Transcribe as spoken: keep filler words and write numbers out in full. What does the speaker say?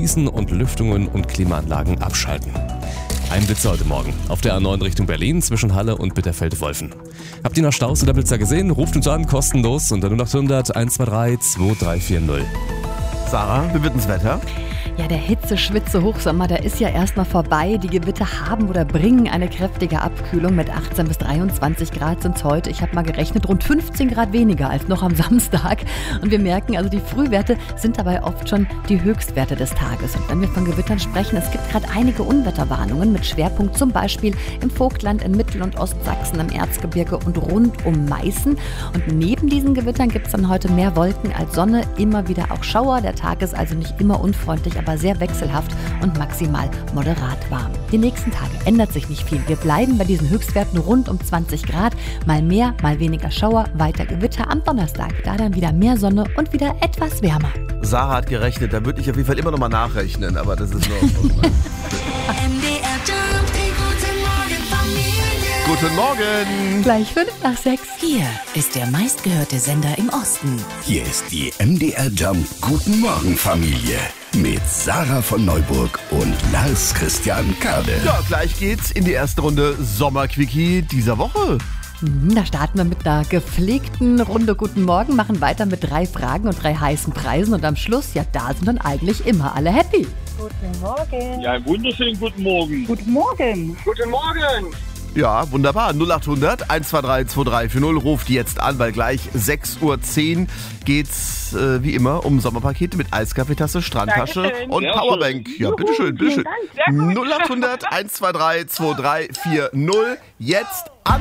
genießen und Lüftungen und Klimaanlagen abschalten. Ein Blitzer heute Morgen auf der A neun Richtung Berlin zwischen Halle und Bitterfeld-Wolfen. Habt ihr noch Staus oder Blitzer gesehen? Ruft uns an, kostenlos unter null acht hundert eins zwei drei zwei drei vier null. Sarah, wie wird das Wetter? Ja, der Hitze-Schwitze-Hochsommer, der ist ja erstmal vorbei. Die Gewitter haben oder bringen eine kräftige Abkühlung. Mit achtzehn bis dreiundzwanzig Grad sind es heute. Ich habe mal gerechnet, rund fünfzehn Grad weniger als noch am Samstag. Und wir merken, also die Frühwerte sind dabei oft schon die Höchstwerte des Tages. Und wenn wir von Gewittern sprechen, es gibt gerade einige Unwetterwarnungen mit Schwerpunkt zum Beispiel im Vogtland, in Mittel- und Ostsachsen, im Erzgebirge und rund um Meißen. Und neben diesen Gewittern gibt es dann heute mehr Wolken als Sonne, immer wieder auch Schauer. Der Tag ist also nicht immer unfreundlich, aber sehr wechselhaft und maximal moderat warm. Die nächsten Tage ändert sich nicht viel. Wir bleiben bei diesen Höchstwerten rund um zwanzig Grad. Mal mehr, mal weniger Schauer, weiter Gewitter am Donnerstag. Da dann wieder mehr Sonne und wieder etwas wärmer. Sarah hat gerechnet, da würde ich auf jeden Fall immer noch mal nachrechnen, aber das ist nur... Guten Morgen! Gleich fünf nach sechs. Hier ist der meistgehörte Sender im Osten. Hier ist die M D R Jump Guten Morgen Familie mit Sarah von Neuburg und Lars Christian Kade. Ja, gleich geht's in die erste Runde Sommerquickie dieser Woche. Mhm, Da starten wir mit einer gepflegten Runde Guten Morgen, machen weiter mit drei Fragen und drei heißen Preisen und am Schluss, ja, da sind dann eigentlich immer alle happy. Guten Morgen. Ja, einen wunderschönen guten Morgen. Guten Morgen. Guten Morgen. Ja, wunderbar. null acht hundert eins zwei drei zwei drei vier null. Ruft jetzt an, weil gleich sechs Uhr zehn geht's äh, wie immer um Sommerpakete mit Eiskaffeetasse, Strandtasche Dankeschön. und Sehr Powerbank. schön. Ja, bitteschön, bitteschön. Vielen Dank. Sehr gut. null acht hundert eins zwei drei zwei drei vier null. Jetzt an.